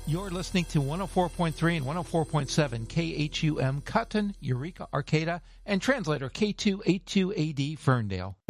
You're listening to 104.3 and 104.7 KHUM Cotton, Eureka, Arcata, and translator K282AD Ferndale.